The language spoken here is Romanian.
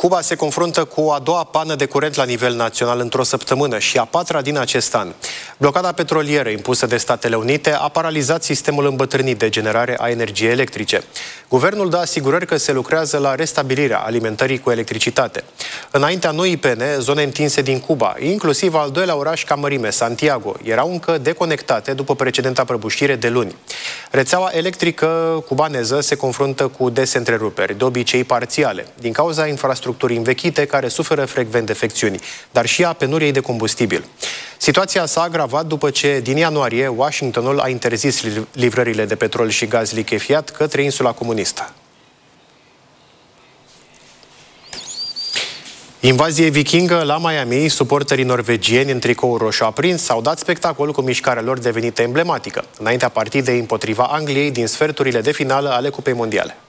Cuba se confruntă cu a doua pană de curent la nivel național într-o săptămână și a patra din acest an. Blocada petrolieră impusă de Statele Unite a paralizat sistemul îmbătrânit de generare a energiei electrice. Guvernul dă asigurări că se lucrează la restabilirea alimentării cu electricitate. Înaintea noii pene, zone întinse din Cuba, inclusiv al doilea oraș ca mărime, Santiago, erau încă deconectate după precedenta prăbușire de luni. Rețeaua electrică cubaneză se confruntă cu dese întreruperi, de obicei parțiale, din cauza infrastructurii învechite care suferă frecvent defecțiuni, dar și a penuriei de combustibil. Situația s-a agravat după ce, din ianuarie, Washingtonul a interzis livrările de petrol și gaz lichefiat către insula comunistă. Invazie vikingă la Miami, suporterii norvegieni în tricou roșu aprins au dat spectacol cu mișcarea lor devenită emblematică, înaintea partidei împotriva Angliei din sferturile de finală ale Cupei Mondiale.